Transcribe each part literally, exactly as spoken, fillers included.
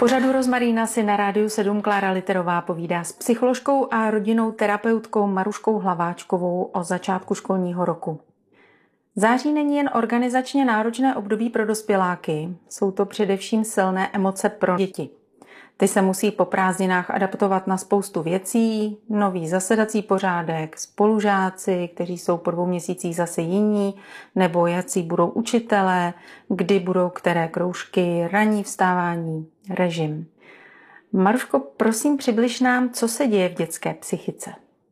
pořadu Rozmarína si na Rádiu sedm Klára Literová povídá s psycholožkou a rodinnou terapeutkou Maruškou Hlaváčkovou o začátku školního roku. Září není jen organizačně náročné období pro dospěláky, jsou to především silné emoce pro děti. Ty se musí po prázdninách adaptovat na spoustu věcí, nový zasedací pořádek, spolužáci, kteří jsou po dvou měsících zase jiní, nebo jací budou učitelé, kdy budou které kroužky, ranní vstávání, režim. Maruško, prosím, přibliž nám, co se děje v dětské psychice.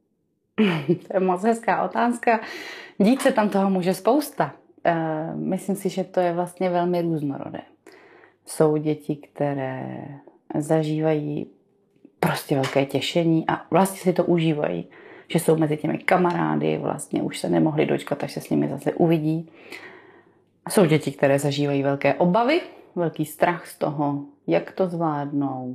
To je moc hezká otázka. Dít se tam toho může spousta. Myslím si, že to je vlastně velmi různorodé. Jsou děti, které zažívají prostě velké těšení a vlastně si to užívají, že jsou mezi těmi kamarády, vlastně už se nemohli dočkat, až se s nimi zase uvidí. Jsou děti, které zažívají velké obavy, velký strach z toho, jak to zvládnou,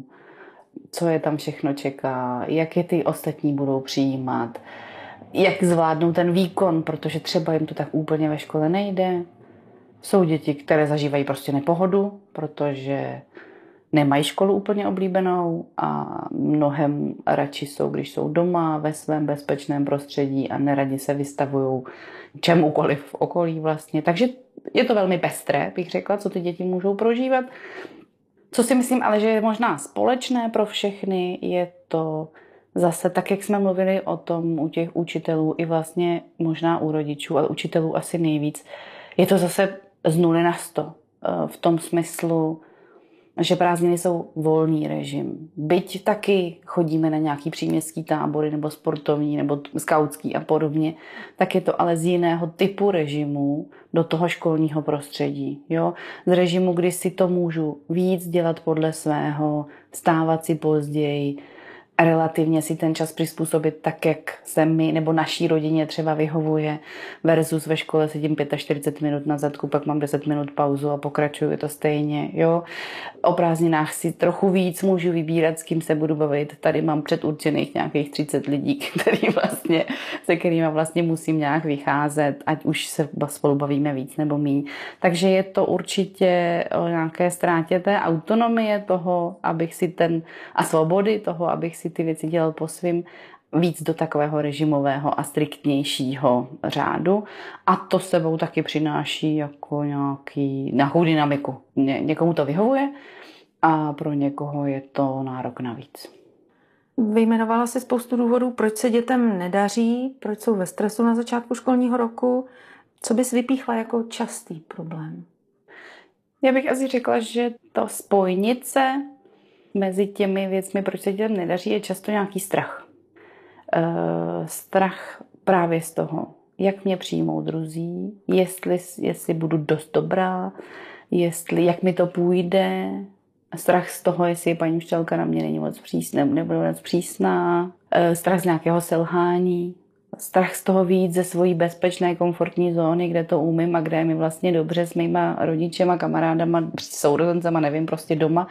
co je tam všechno čeká, jak je ty ostatní budou přijímat, jak zvládnou ten výkon, protože třeba jim to tak úplně ve škole nejde. Jsou děti, které zažívají prostě nepohodu, protože nemají školu úplně oblíbenou a mnohem radši jsou, když jsou doma ve svém bezpečném prostředí a neradi se vystavují čemukoliv v okolí vlastně. Takže je to velmi pestré, bych řekla, co ty děti můžou prožívat. Co si myslím ale, že je možná společné pro všechny, je to zase tak, jak jsme mluvili o tom u těch učitelů i vlastně možná u rodičů, ale učitelů asi nejvíc. Je to zase z nuly na sto. V tom smyslu, že prázdniny jsou volný režim. Byť taky chodíme na nějaký příměstský tábory nebo sportovní nebo skautský a podobně, tak je to ale z jiného typu režimu do toho školního prostředí. Jo? Z režimu, kdy si to můžu víc dělat podle svého, vstávat si později, relativně si ten čas přizpůsobit tak, jak se mi nebo naší rodině třeba vyhovuje, versus ve škole sedím čtyřicet pět minut na zadku, pak mám deset minut pauzu a pokračuju, je to stejně. Jo? O prázdninách si trochu víc můžu vybírat, s kým se budu bavit. Tady mám předurčených nějakých třicet lidí, který vlastně, se kterými vlastně musím nějak vycházet, ať už se spolu bavíme víc nebo míň. Takže je to určitě o nějaké ztrátě té autonomie toho, abych si ten, a svobody toho, abych si ty věci dělal po svým, víc do takového režimového a striktnějšího řádu. A to sebou taky přináší jako nějaký, nějakou dynamiku. Ně, někomu to vyhovuje a pro někoho je to nárok navíc. Vyjmenovala si spoustu důvodů, proč se dětem nedaří, proč jsou ve stresu na začátku školního roku. Co bys vypíchla jako častý problém? Já bych asi řekla, že to spojnice mezi těmi věcmi, proč se dětem nedaří, je často nějaký strach. E, strach právě z toho, jak mě přijmou druzí, jestli, jestli budu dost dobrá, jestli, jak mi to půjde. Strach z toho, jestli paní učitelka na mě není moc přísná, nebude moc přísná. E, strach z nějakého selhání. Strach z toho víc ze svojí bezpečné komfortní zóny, kde to umím a kde je mi vlastně dobře s mýma rodičema, kamarádama, sourozencema, nevím, prostě doma.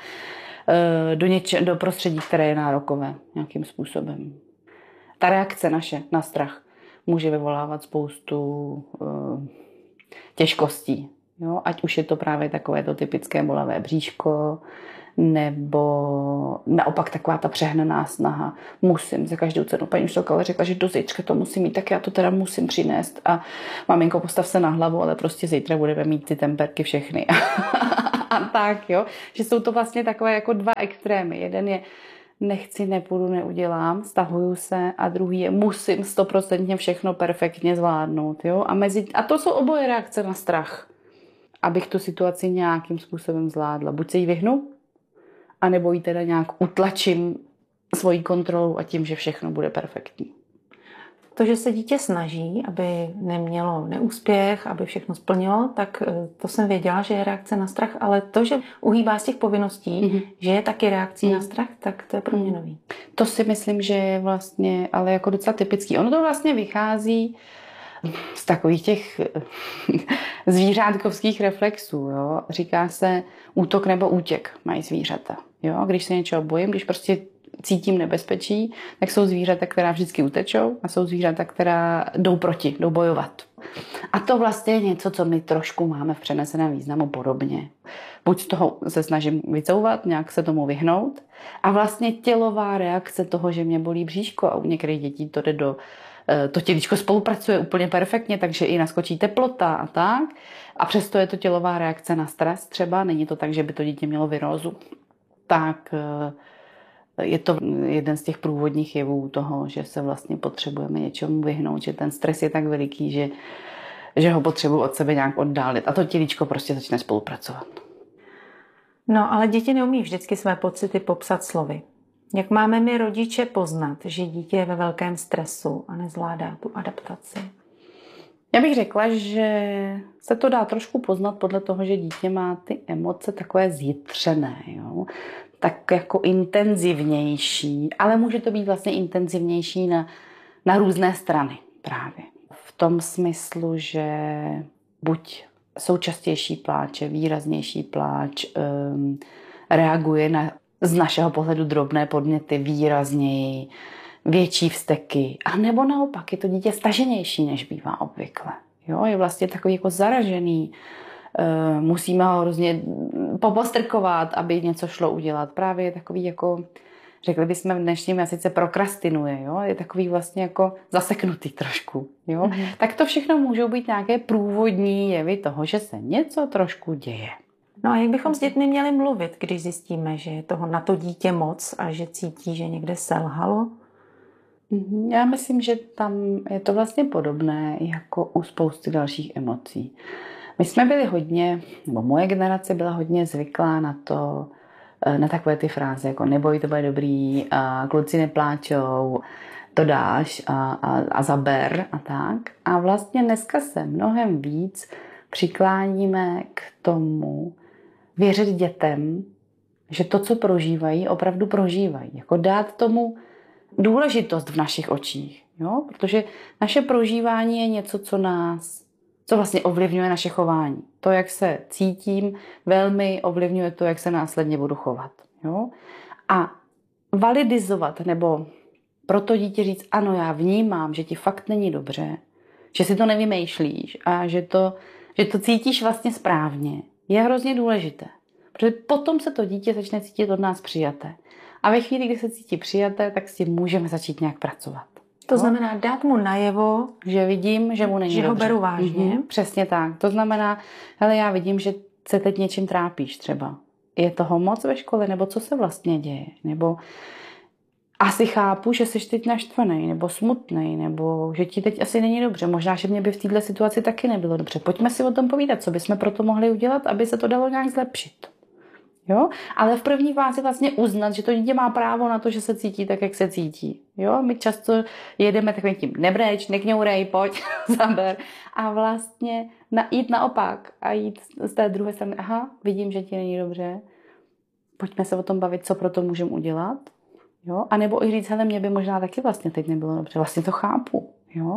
Do, něče, do prostředí, které je nárokové nějakým způsobem. Ta reakce naše na strach může vyvolávat spoustu uh, těžkostí. Jo? Ať už je to právě takové to typické bolavé bříško, nebo naopak taková ta přehnaná snaha. Musím za každou cenu. Paní učitelka řekla, že do zítřka to musím mít, tak já to teda musím přinést. A maminko, postav se na hlavu, ale prostě zítra budeme mít ty temperky všechny. A tak, jo. Že jsou to vlastně takové jako dva extrémy. Jeden je nechci, nepůjdu, neudělám, stahuju se, a druhý je musím stoprocentně všechno perfektně zvládnout. Jo. A, mezi, a to jsou oboje reakce na strach. Abych tu situaci nějakým způsobem zvládla. Buď se jí vyhnu, anebo ji teda nějak utlačím svojí kontrolou a tím, že všechno bude perfektní. To, že se dítě snaží, aby nemělo neúspěch, aby všechno splnilo, tak to jsem věděla, že je reakce na strach, ale to, že uhýbá z těch povinností, mm-hmm. že je taky reakcí mm-hmm. na strach, tak to je pro mě nový. To si myslím, že je vlastně ale jako docela typický. Ono to vlastně vychází z takových těch zvířátkovských reflexů. Jo? Říká se útok nebo útěk mají zvířata. Jo? Když se něčeho bojím, když prostě cítím nebezpečí, tak jsou zvířata, která vždycky utečou a jsou zvířata, která jdou proti, jdou bojovat. A to vlastně je něco, co my trošku máme v přeneseném významu podobně. buď z toho se snažím vycouvat, nějak se tomu vyhnout. A vlastně tělová reakce toho, že mě bolí bříško, a u některých dětí to jde do, to tělíčko spolupracuje úplně perfektně, takže i naskočí teplota a tak. A přesto je to tělová reakce na stres třeba, není to tak, že by to dítě mělo virózu. Tak je to jeden z těch průvodních jevů toho, že se vlastně potřebujeme něčemu vyhnout, že ten stres je tak veliký, že, že ho potřebuji od sebe nějak oddálit. A to tělíčko prostě začne spolupracovat. No, ale děti neumí vždycky své pocity popsat slovy. Jak máme my rodiče poznat, že dítě je ve velkém stresu a nezvládá tu adaptaci? Já bych řekla, že se to dá trošku poznat podle toho, že dítě má ty emoce takové zjitřené, jo? Tak jako intenzivnější, ale může to být vlastně intenzivnější na, na různé strany právě. V tom smyslu, že buď jsou častější pláče, výraznější pláč, um, reaguje na z našeho pohledu drobné podněty výrazněji, větší vzteky, a nebo naopak je to dítě staženější, než bývá obvykle. Jo, je vlastně takový jako zaražený, uh, musíme ho hrozně popostrkovat, aby něco šlo udělat. Právě je takový jako, řekli bychom v dnešním jazyce prokrastinuje, jo? Je takový vlastně jako zaseknutý trošku. Jo? Mm-hmm. Tak to všechno můžou být nějaké průvodní jevy toho, že se něco trošku děje. No a jak bychom s dětmi měli mluvit, když zjistíme, že je toho na to dítě moc a že cítí, že někde selhalo? Já myslím, že tam je to vlastně podobné jako u spousty dalších emocí. My jsme byli hodně, nebo moje generace byla hodně zvyklá na to, na takové ty fráze jako neboj, to bude dobrý, a kluci nepláčou, to dáš a, a, a zaber a tak. A vlastně dneska se mnohem víc přikláníme k tomu věřit dětem, že to, co prožívají, opravdu prožívají. Jako dát tomu důležitost v našich očích. Jo? Protože naše prožívání je něco, co nás, co vlastně ovlivňuje naše chování. To, jak se cítím, velmi ovlivňuje to, jak se následně budu chovat. Jo? A validizovat, nebo pro to dítě říct, ano, já vnímám, že ti fakt není dobře, že si to nevymýšlíš a že to, že to cítíš vlastně správně, je hrozně důležité. Protože potom se to dítě začne cítit od nás přijaté. A ve chvíli, kdy se cítí přijaté, tak s tím můžeme začít nějak pracovat. To znamená dát mu najevo, že vidím, že mu není že dobře. Že ho beru vážně. Mhm, přesně tak. To znamená, hele, já vidím, že se teď něčím trápíš třeba. Je toho moc ve škole, nebo co se vlastně děje? Nebo asi chápu, že jsi teď naštvaný, nebo smutný, nebo že ti teď asi není dobře. Možná, že mě by v této situaci taky nebylo dobře. Pojďme si o tom povídat, co bychom pro to mohli udělat, aby se to dalo nějak zlepšit. Jo? Ale v první fázi vlastně uznat, že to dítě má právo na to, že se cítí tak, jak se cítí. Jo? My často jedeme takovým tím nebreč, nekňourej, pojď, zaber. A vlastně na, jít naopak a jít z té druhé strany. Aha, vidím, že ti není dobře. Pojďme se o tom bavit, co pro to můžeme udělat. Jo? A nebo i říct, hele, mě by možná taky vlastně teď nebylo dobře. Vlastně to chápu. Jo?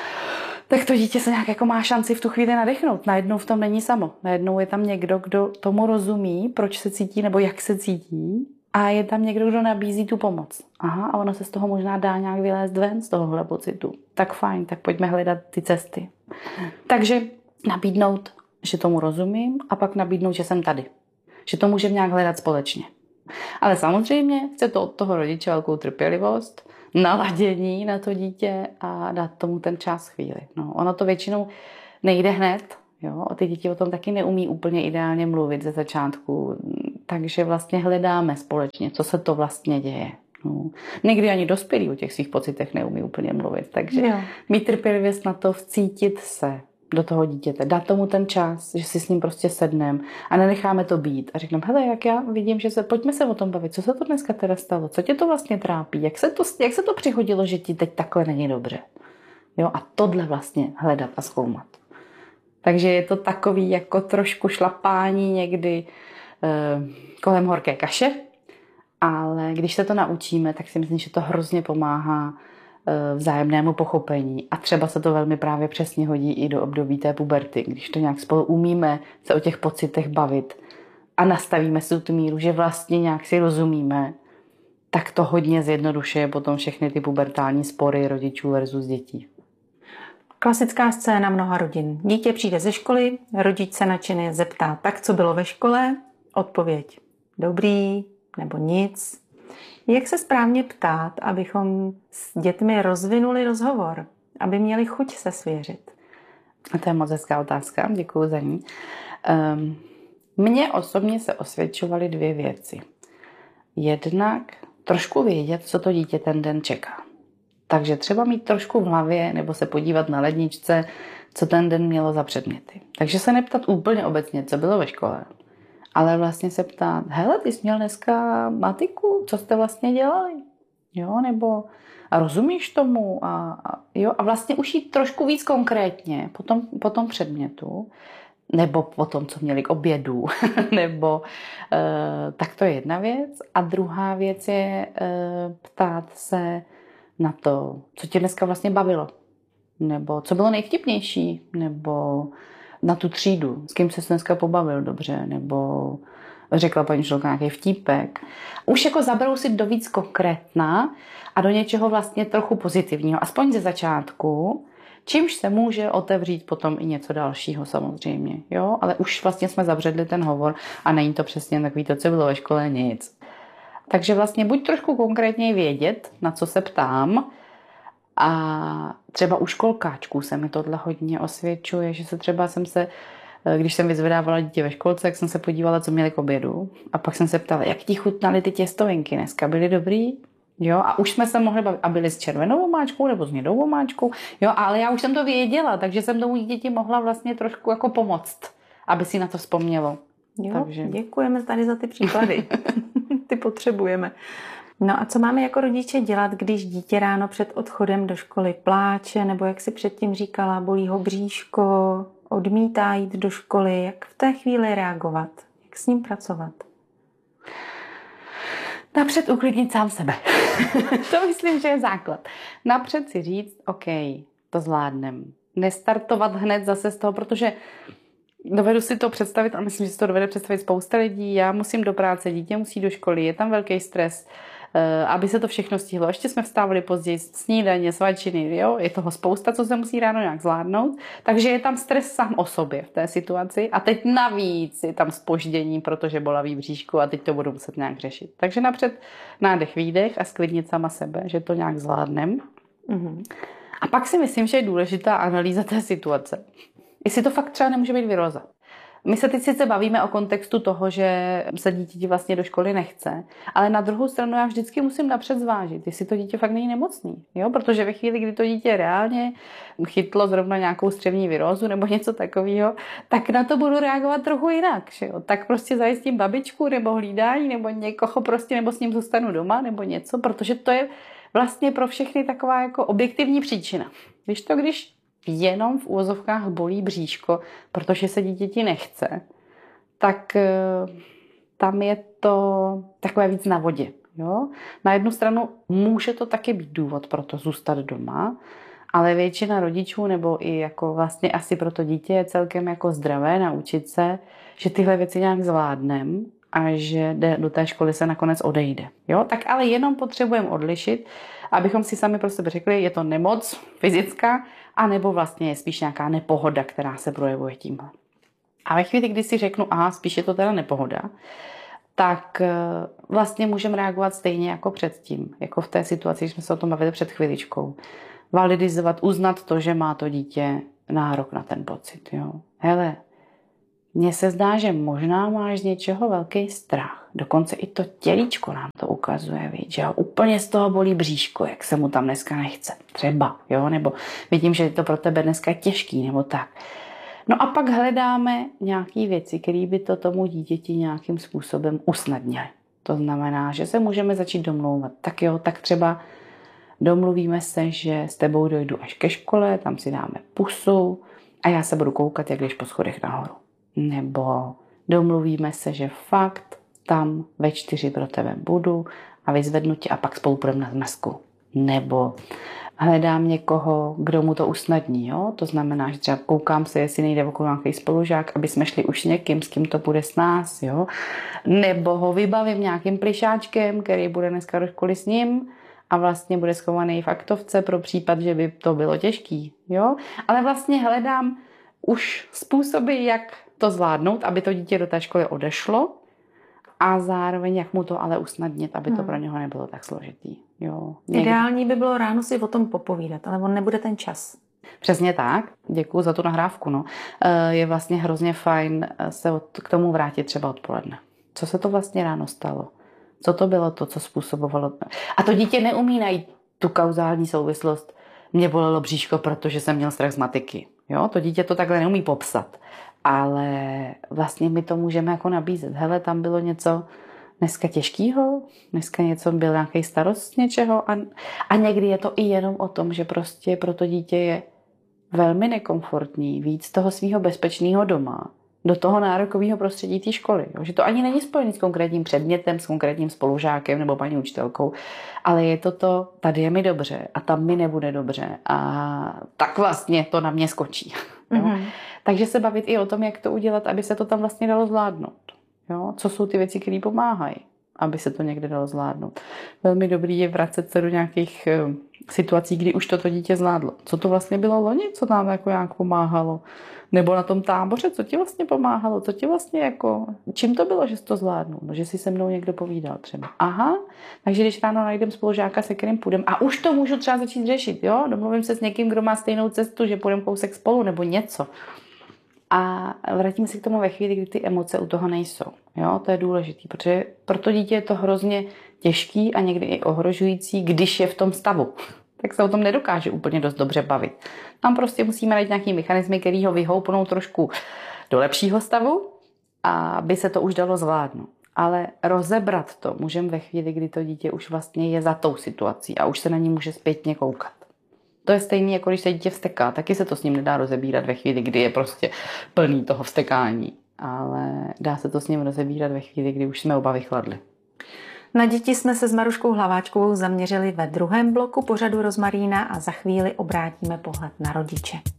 Tak to dítě se nějak jako má šanci v tu chvíli nadechnout. Najednou v tom není samo. Najednou je tam někdo, kdo tomu rozumí, proč se cítí nebo jak se cítí. A je tam někdo, kdo nabízí tu pomoc. Aha, a ono se z toho možná dá nějak vylézt ven z tohohle pocitu. Tak fajn, tak pojďme hledat ty cesty. Takže nabídnout, že tomu rozumím, a pak nabídnout, že jsem tady. Že to můžeme nějak hledat společně. Ale samozřejmě chce to od toho rodiče velkou trpělivost, naladění na to dítě a dát tomu ten čas chvíli. No, ono to většinou nejde hned. Jo? Ty děti o tom taky neumí úplně ideálně mluvit ze začátku. Takže vlastně hledáme společně, co se to vlastně děje. No. Někdy ani dospělí o těch svých pocitech neumí úplně mluvit. Takže jo. Mít trpělivost na to, vcítit se do toho dítěte, dát tomu ten čas, že si s ním prostě sednem a nenecháme to být a řekneme, hele, jak já vidím, že se, pojďme se o tom bavit, co se to dneska teda stalo, co tě to vlastně trápí, jak se to, jak se to přihodilo, že ti teď takhle není dobře. Jo, a tohle vlastně hledat a zkoumat. Takže je to takový jako trošku šlapání někdy eh, kolem horké kaše, ale když se to naučíme, tak si myslím, že to hrozně pomáhá vzájemnému pochopení. A třeba se to velmi právě přesně hodí i do období té puberty, když to nějak spolu umíme se o těch pocitech bavit a nastavíme si tu míru, že vlastně nějak si rozumíme, tak to hodně zjednodušuje potom všechny ty pubertální spory rodičů versus dětí. Klasická scéna mnoha rodin. Dítě přijde ze školy, rodič se nadšeně zeptá, tak co bylo ve škole? odpověď dobrý nebo nic. Jak se správně ptát, abychom s dětmi rozvinuli rozhovor, aby měli chuť se svěřit? A to je moc hezká otázka, děkuji za ní. Um, mně osobně se osvědčovaly dvě věci. Jednak trošku vědět, co to dítě ten den čeká. Takže třeba mít trošku v hlavě nebo se podívat na ledničce, co ten den mělo za předměty. Takže se neptat úplně obecně, co bylo ve škole, ale vlastně se ptát, hele, ty jsi měl dneska matiku, co jste vlastně dělali? Jo, nebo a rozumíš tomu? A, a, jo, a vlastně už jít trošku víc konkrétně po tom, po tom předmětu, nebo po tom, co měli k obědu, nebo e, tak to je jedna věc. A druhá věc je e, ptát se na to, co tě dneska vlastně bavilo, nebo co bylo nejvtipnější, nebo na tu třídu, s kým se dneska pobavil dobře, nebo řekla paní učitelka nějaký vtípek. Už jako zabrousit do víc konkrétna a do něčeho vlastně trochu pozitivního, aspoň ze začátku, čímž se může otevřít potom i něco dalšího samozřejmě, jo? Ale už vlastně jsme zavředli ten hovor a není to přesně takový to, co bylo ve škole, nic. Takže vlastně buď trošku konkrétněji vědět, na co se ptám, a třeba u školkáčků se mi tohle hodně osvědčuje, že se třeba jsem se, když jsem vyzvedávala dítě ve školce, jak jsem se podívala, co měli k obědu. A pak jsem se ptala, jak ti chutnaly ty těstovinky dneska, byly dobrý? Jo, a už jsme se mohli bavit, a byly s červenou omáčkou nebo s hnědou omáčkou. Jo, ale já už jsem to věděla, takže jsem tomu dítěti mohla vlastně trošku jako pomoct, aby si na to vzpomnělo. Jo, takže děkujeme tady za ty příklady. Ty potřebujeme. No a co máme jako rodiče dělat, když dítě ráno před odchodem do školy pláče, nebo jak si předtím říkala, bolí ho bříško, odmítá jít do školy, jak v té chvíli reagovat, jak s ním pracovat? Napřed uklidnit sám sebe. To myslím, že je základ. Napřed si říct, OK, to zvládnem. Nestartovat hned zase z toho, protože dovedu si to představit a myslím, že si to dovede představit spousta lidí. Já musím do práce, dítě musí do školy, je tam velký stres, aby se to všechno stihlo. Ještě jsme vstávali později, snídaně, svačiny, jo? Je toho spousta, co se musí ráno nějak zvládnout. Takže je tam stres sám o sobě v té situaci a teď navíc je tam zpoždění, protože bolavý bříšku a teď to budu muset nějak řešit. Takže napřed nádech, výdech a sklidnit sama sebe, že to nějak zvládnem. Mm-hmm. A pak si myslím, že je důležitá analýza té situace. Jestli to fakt třeba nemůže být viróza. My se teď sice bavíme o kontextu toho, že se dítěti vlastně do školy nechce, ale na druhou stranu já vždycky musím napřed zvážit, jestli to dítě fakt není nemocný. Jo? Protože ve chvíli, kdy to dítě reálně chytlo zrovna nějakou střevní virózu nebo něco takového, tak na to budu reagovat trochu jinak. Že jo? Tak prostě zajistím babičku nebo hlídání nebo někoho prostě, nebo s ním zůstanu doma nebo něco, protože to je vlastně pro všechny taková jako objektivní příčina. Když to, když jenom v úvozovkách bolí bříško, protože se dítěti nechce, tak tam je to takové víc na vodě. Jo? Na jednu stranu může to taky být důvod pro to zůstat doma, ale většina rodičů nebo i jako vlastně asi pro to dítě je celkem jako zdravé naučit se, že tyhle věci nějak zvládnem a že do té školy se nakonec odejde. Jo? Tak ale jenom potřebujeme odlišit, abychom si sami pro sebe řekli, je to nemoc fyzická, anebo vlastně je spíš nějaká nepohoda, která se projevuje tímhle. A ve chvíli, kdy si řeknu, aha, spíš je to teda nepohoda, tak vlastně můžeme reagovat stejně jako předtím, jako v té situaci, když jsme se o tom bavili před chviličkou. Validizovat, uznat to, že má to dítě nárok na ten pocit. Jo? Hele, mně se zdá, že možná máš z něčeho velký strach. Dokonce i to tělíčko nám to ukazuje, víc, že jo? Úplně z toho bolí bříško, jak se mu tam dneska nechce. Třeba, jo? Nebo vidím, že je to pro tebe dneska těžký, nebo tak. No a pak hledáme nějaké věci, které by to tomu dítěti nějakým způsobem usnadnily. To znamená, že se můžeme začít domlouvat. Tak jo, tak třeba domluvíme se, že s tebou dojdu až ke škole, tam si dáme pusu a já se budu koukat, jak jdeš po schodech nahoru. Nebo domluvíme se, že fakt tam ve čtyři pro tebe budu a vyzvednu tě a pak spolu půjdeme na zmrzku. Nebo hledám někoho, kdo mu to usnadní. Jo? To znamená, že třeba koukám se, jestli nejde okolo nějaký spolužák, aby jsme šli už někým, s kým to bude s nás. Jo? Nebo ho vybavím nějakým plišáčkem, který bude dneska do školy s ním a vlastně bude schovaný v aktovce pro případ, že by to bylo těžký. Jo? Ale vlastně hledám už způsoby, jak to zvládnout, aby to dítě do té školy odešlo a zároveň jak mu to ale usnadnit, aby to hmm. pro něho nebylo tak složitý. Jo, někdy... Ideální by bylo ráno si o tom popovídat, ale on nebude ten čas. Přesně tak, děkuju za tu nahrávku. No. Je vlastně hrozně fajn se k tomu vrátit třeba odpoledne. Co se to vlastně ráno stalo? Co to bylo to, co způsobovalo? A to dítě neumí najít tu kauzální souvislost. Mě bolelo bříško, protože jsem měl strach z matiky. Jo? To dítě to takhle neumí popsat. Ale vlastně my to můžeme jako nabízet. Hele, tam bylo něco dneska těžkýho, dneska něco byl nějaký starost z něčeho a, a někdy je to i jenom o tom, že prostě pro to dítě je velmi nekomfortní víc toho svého bezpečného doma do toho nárokového prostředí té školy. Jo? Že to ani není spojené s konkrétním předmětem, s konkrétním spolužákem nebo paní učitelkou, ale je to to, tady je mi dobře a tam mi nebude dobře a tak vlastně to na mě skočí. Jo? Mm-hmm. Takže se bavit i o tom, jak to udělat, aby se to tam vlastně dalo zvládnout. Jo? Co jsou ty věci, které pomáhají, aby se to někde dalo zvládnout. Velmi dobrý je vracet se do nějakých uh, situací, kdy už toto dítě zvládlo. Co to vlastně bylo loni, co nám jako nějak pomáhalo? Nebo na tom táboře, co ti vlastně pomáhalo? Co ti vlastně jako, čím to bylo, že jsi to zvládnul? No, že si se mnou někdo povídal třeba. Aha, takže když ráno najdem spolužáka, se kterým půjdem a už to můžu třeba začít řešit, jo? Domluvím se s někým, kdo má stejnou cestu, že půjdem kousek spolu nebo něco. A vrátím se k tomu ve chvíli, kdy ty emoce u toho nejsou. Jo? To je důležité, protože pro to dítě je to hrozně těžký a někdy i ohrožující, když je v tom stavu. Tak se o tom nedokáže úplně dost dobře bavit. Tam prostě musíme najít nějaký mechanismy, který ho vyhoupnou trošku do lepšího stavu, aby se to už dalo zvládnout. Ale rozebrat to můžeme ve chvíli, kdy to dítě už vlastně je za tou situací a už se na ní může zpětně koukat. To je stejné, jako když se dítě vzteká. Taky se to s ním nedá rozebírat ve chvíli, kdy je prostě plný toho vztekání. Ale dá se to s ním rozebírat ve chvíli, kdy už jsme oba vychladli. Na děti jsme se s Maruškou Hlaváčkovou zaměřili ve druhém bloku pořadu Rozmarína a za chvíli obrátíme pohled na rodiče.